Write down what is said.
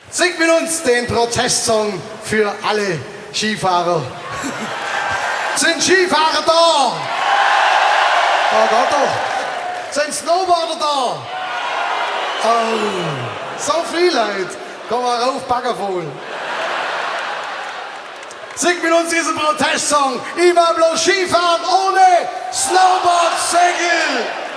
Singt mit uns den Protestsong für alle Skifahrer. Sind Skifahrer da? Oh Gott, doch. Sind Snowboarder da? Oh, so viel Leute. Komm mal rauf, Baggerfohl. Singt mit uns diesen Protestsong. Ich war bloß Skifahren ohne Snowboard-Segel.